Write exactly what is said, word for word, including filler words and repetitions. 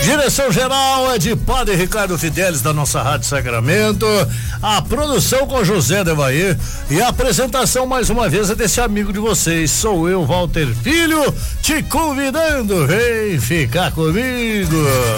Direção geral é de Padre Ricardo Fidelis, da nossa Rádio Sacramento. A produção com José Devair e a apresentação mais uma vez é desse amigo de vocês. Sou eu, Walter Filho, te convidando, vem ficar comigo.